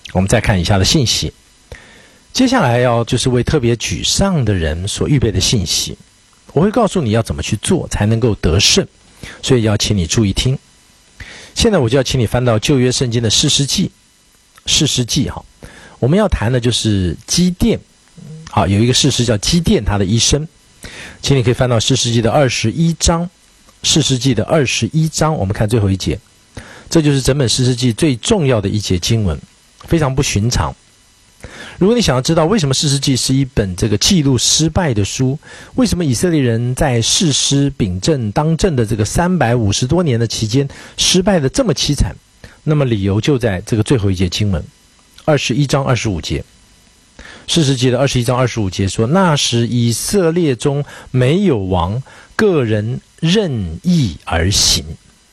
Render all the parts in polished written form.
我们再看以下的信息。接下来就是为特别沮丧的人所预备的信息，我会告诉你要怎么去做才能够得胜，所以要请你注意听。现在我就要请你翻到旧约圣经的士师记。士师记我们要谈的就是基甸。有一个士师叫基甸，他的一生，请你可以翻到士师记的21章。士师记的21章，我们看最后一节，这就是整本士师记最重要的一节经文，非常不寻常。如果你想要知道为什么士师记是一本这个记录失败的书，为什么以色列人在士师秉政当政的这个350多年的期间失败的这么凄惨，那么理由就在这个最后一节经文21章25节。士师记的21章25节说，那时以色列中没有王，个人任意而行。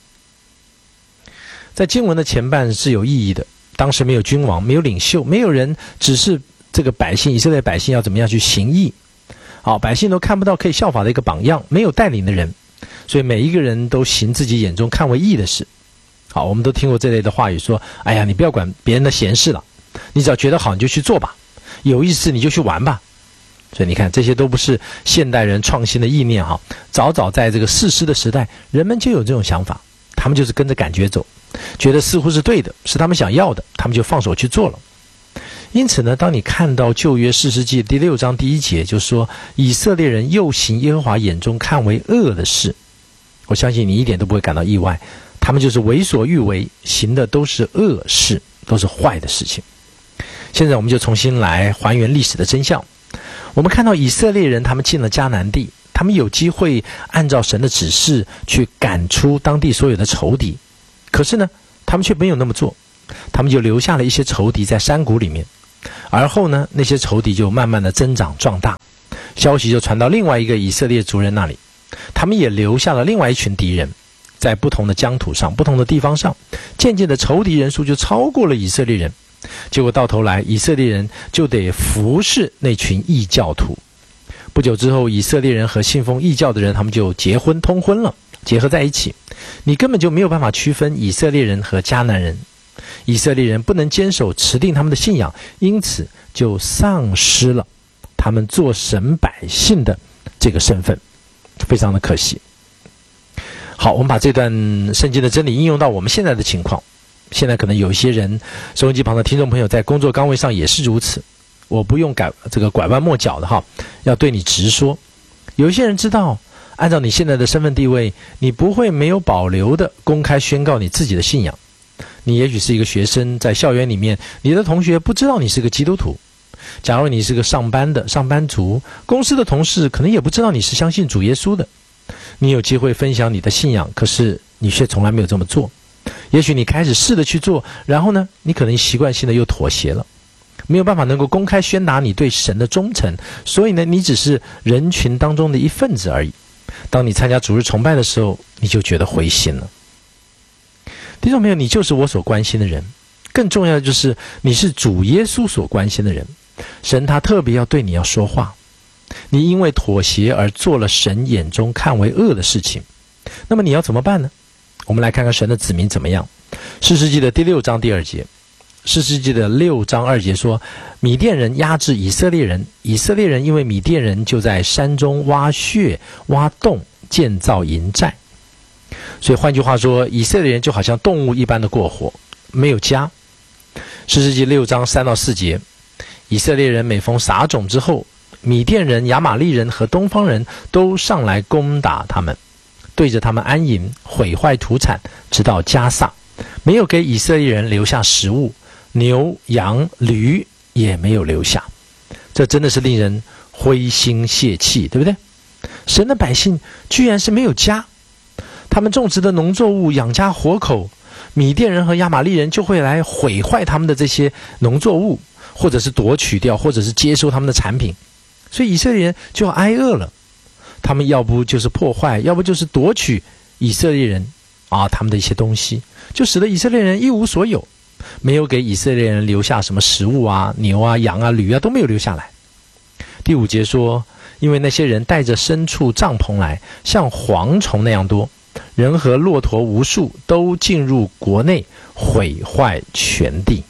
在经文的前半是有意义的，当时没有君王，没有领袖，没有人指示这个百姓，以色列百姓要怎么样去行义。百姓都看不到可以效法的一个榜样，没有带领的人，所以每一个人都行自己眼中看为义的事。我们都听过这类的话语，说哎呀，你不要管别人的闲事了，你只要觉得好你就去做吧，有意思你就去玩吧。所以你看，这些都不是现代人创新的意念早早在这个士师的时代，人们就有这种想法，他们就是跟着感觉走，觉得似乎是对的，是他们想要的，他们就放手去做了。因此呢，当你看到旧约士师记第6章第1节，就说以色列人又行耶和华眼中看为恶的事，我相信你一点都不会感到意外，他们就是为所欲为，行的都是恶事，都是坏的事情。现在我们就重新来还原历史的真相。我们看到以色列人他们进了迦南地，他们有机会按照神的指示去赶出当地所有的仇敌，可是呢，他们却没有那么做，他们就留下了一些仇敌在山谷里面。而后呢，那些仇敌就慢慢的增长壮大，消息就传到另外一个以色列族人那里，他们也留下了另外一群敌人，在不同的疆土上，不同的地方上，渐渐的仇敌人数就超过了以色列人。结果到头来，以色列人就得服侍那群异教徒。不久之后，以色列人和信奉异教的人，他们就结婚通婚了，结合在一起。你根本就没有办法区分以色列人和迦南人。以色列人不能坚守持定他们的信仰，因此就丧失了他们做神百姓的这个身份，非常的可惜。好，我们把这段圣经的真理应用到我们现在的情况。现在可能有一些人，收音机旁的听众朋友在工作岗位上也是如此，我不用拐弯抹角的要对你直说。有一些人知道，按照你现在的身份地位，你不会没有保留的公开宣告你自己的信仰。你也许是一个学生，在校园里面，你的同学不知道你是个基督徒。假如你是个上班族，公司的同事可能也不知道你是相信主耶稣的。你有机会分享你的信仰，可是你却从来没有这么做。也许你开始试着去做，然后呢，你可能习惯性的又妥协了，没有办法能够公开宣达你对神的忠诚，所以呢，你只是人群当中的一份子而已。当你参加主日崇拜的时候，你就觉得灰心了。听众朋友，你就是我所关心的人，更重要的就是你是主耶稣所关心的人。神他特别要对你要说话，你因为妥协而做了神眼中看为恶的事情，那么你要怎么办呢？我们来看看神的子民怎么样。士师记的第6章第2节，士师记的6章2节说，米甸人压制以色列人，以色列人因为米甸人就在山中挖穴挖洞建造营寨。所以换句话说，以色列人就好像动物一般的过活，没有家。士师记6章3到4节，以色列人每逢撒种之后，米甸人、亚玛力人和东方人都上来攻打他们，对着他们安营，毁坏土产，直到加萨，没有给以色列人留下食物，牛羊驴也没有留下。这真的是令人灰心泄气，对不对？神的百姓居然是没有家，他们种植的农作物养家活口，米甸人和亚玛力人就会来毁坏他们的这些农作物，或者是夺取掉，或者是接收他们的产品，所以以色列人就要挨饿了。他们要不就是破坏，要不就是夺取以色列人他们的一些东西，就使得以色列人一无所有，没有给以色列人留下什么食物牛羊驴都没有留下来。第5节说，因为那些人带着牲畜帐篷来，像蝗虫那样多，人和骆驼无数，都进入国内，毁坏全地。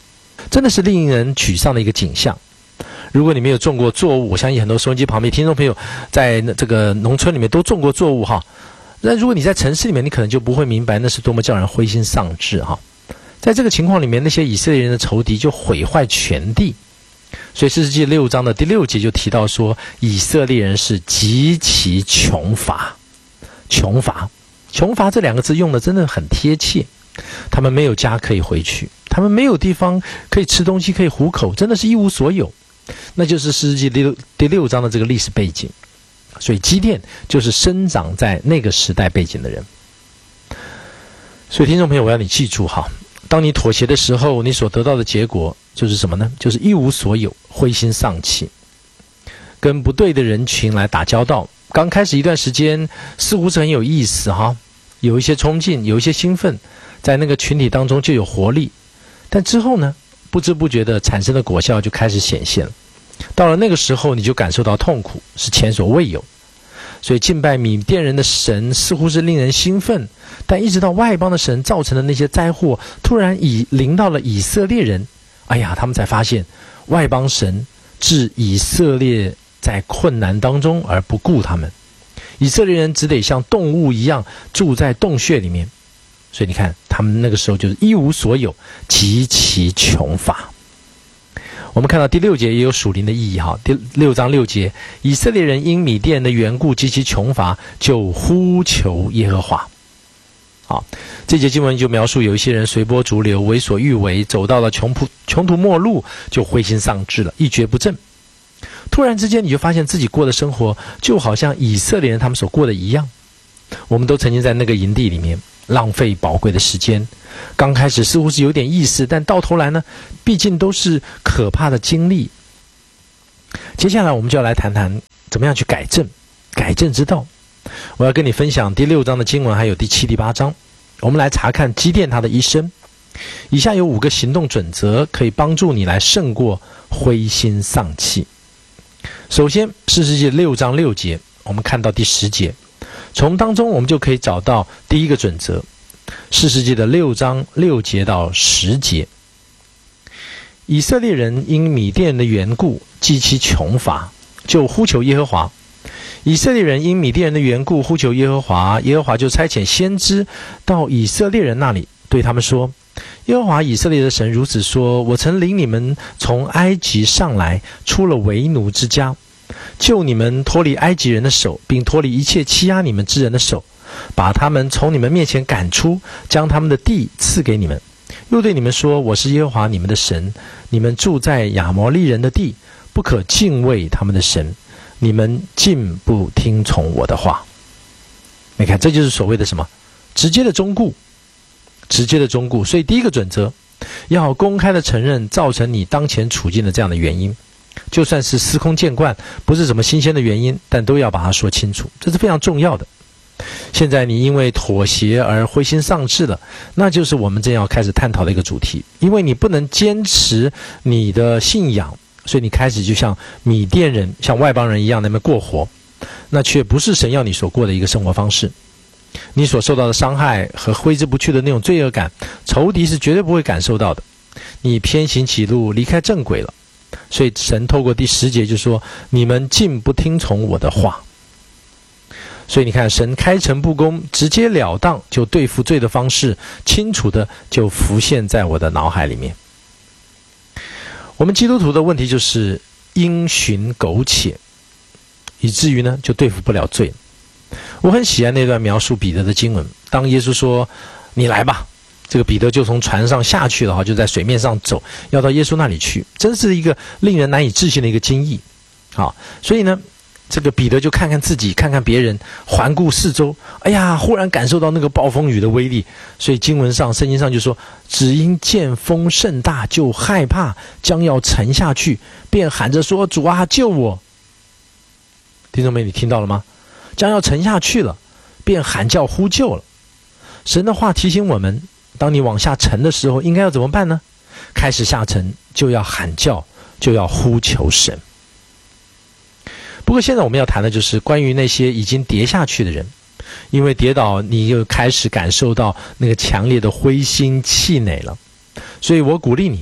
真的是令人沮丧的一个景象。如果你没有种过作物，我相信很多收音机旁边听众朋友在这个农村里面都种过作物哈。那如果你在城市里面，你可能就不会明白那是多么叫人灰心丧志哈。在这个情况里面，那些以色列人的仇敌就毁坏全地。所以士师记6章的第6节就提到说，以色列人是极其穷乏。穷乏这2个字用的真的很贴切。他们没有家可以回去，他们没有地方可以吃东西，可以糊口，真的是一无所有。那就是士师记第6章的这个历史背景。所以基甸就是生长在那个时代背景的人。所以听众朋友，我要你记住哈，当你妥协的时候，你所得到的结果就是什么呢？就是一无所有，灰心丧气，跟不对的人群来打交道。刚开始一段时间似乎是很有意思哈，有一些冲劲，有一些兴奋，在那个群体当中就有活力。但之后呢，不知不觉的产生的果效就开始显现了。到了那个时候，你就感受到痛苦是前所未有。所以敬拜米甸人的神似乎是令人兴奋，但一直到外邦的神造成的那些灾祸突然临到了以色列人，哎呀，他们才发现外邦神置以色列在困难当中而不顾他们，以色列人只得像动物一样住在洞穴里面。所以你看，他们那个时候就是一无所有，极其穷乏。我们看到第6节也有属灵的意义哈。第6章6节，以色列人因米甸人的缘故极其穷乏，就呼求耶和华。好，这节经文就描述有一些人随波逐流，为所欲为，走到了穷途末路，就灰心丧志了，一蹶不振。突然之间，你就发现自己过的生活就好像以色列人他们所过的一样。我们都曾经在那个营地里面浪费宝贵的时间，刚开始似乎是有点意思，但到头来呢，毕竟都是可怕的经历。接下来我们就要来谈谈怎么样去改正之道。我要跟你分享第6章的经文，还有第7、第8章。我们来查看基甸他的一生。以下有5个行动准则，可以帮助你来胜过灰心丧气。首先，士师记6章6节，我们看到第10节，从当中我们就可以找到第一个准则。士师记的6章6节到10节，以色列人因米甸人的缘故极其穷乏，就呼求耶和华。以色列人因米甸人的缘故呼求耶和华，耶和华就差遣先知到以色列人那里，对他们说，耶和华以色列的神如此说，我曾领你们从埃及上来，出了为奴之家，救你们脱离埃及人的手，并脱离一切欺压你们之人的手，把他们从你们面前赶出，将他们的地赐给你们。又对你们说，我是耶和华你们的神，你们住在亚摩利人的地，不可敬畏他们的神，你们竟不听从我的话。你看，这就是所谓的什么？直接的忠固。所以第一个准则，要公开的承认造成你当前处境的这样的原因，就算是司空见惯，不是什么新鲜的原因，但都要把它说清楚，这是非常重要的。现在你因为妥协而灰心丧志了，那就是我们正要开始探讨的一个主题。因为你不能坚持你的信仰，所以你开始就像米甸人、像外邦人一样那么过活，那却不是神要你所过的一个生活方式。你所受到的伤害和挥之不去的那种罪恶感，仇敌是绝对不会感受到的。你偏行己路，离开正轨了。所以神透过第10节就说，你们竟不听从我的话。所以你看，神开诚布公，直截了当就对付罪的方式，清楚的就浮现在我的脑海里面。我们基督徒的问题就是因循苟且，以至于呢就对付不了罪。我很喜爱那段描述彼得的经文，当耶稣说你来吧，这个彼得就从船上下去了，就在水面上走，要到耶稣那里去，真是一个令人难以置信的一个经历。所以呢，这个彼得就看看自己，看看别人，环顾四周，哎呀，忽然感受到那个暴风雨的威力。所以圣经上就说，只因见风甚大，就害怕，将要沉下去，便喊着说，主啊，救我。听众们，你听到了吗？将要沉下去了，便喊叫呼救了。神的话提醒我们，当你往下沉的时候，应该要怎么办呢？开始下沉，就要喊叫，就要呼求神。不过现在我们要谈的就是关于那些已经跌下去的人，因为跌倒，你又开始感受到那个强烈的灰心气馁了。所以我鼓励你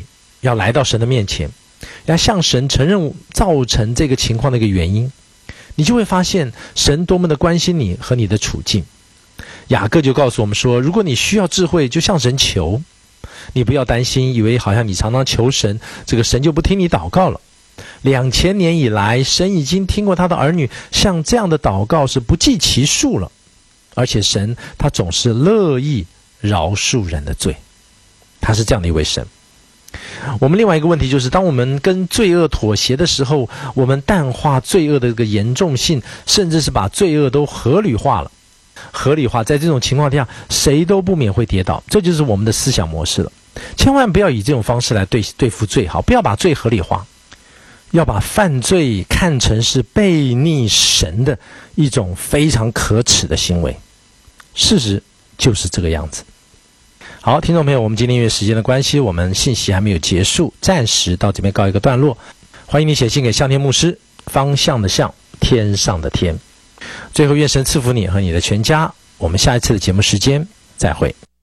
要来到神的面前，要向神承认造成这个情况的一个原因，你就会发现神多么的关心你和你的处境。雅各就告诉我们说，如果你需要智慧，就向神求，你不要担心，以为好像你常常求神，这个神就不听你祷告了。2000年以来，神已经听过他的儿女像这样的祷告是不计其数了，而且神他总是乐意饶恕人的罪，他是这样的一位神。我们另外一个问题就是，当我们跟罪恶妥协的时候，我们淡化罪恶的这个严重性，甚至是把罪恶都合理化了。合理化，在这种情况下，谁都不免会跌倒，这就是我们的思想模式了。千万不要以这种方式来对付罪，好，不要把罪合理化，要把犯罪看成是悖逆神的一种非常可耻的行为。事实就是这个样子。好，听众朋友，我们今天因为时间的关系，我们信息还没有结束，暂时到这边告一个段落。欢迎你写信给向天牧师，方向的向，天上的天。最后，愿神赐福你和你的全家。我们下一次的节目时间再会。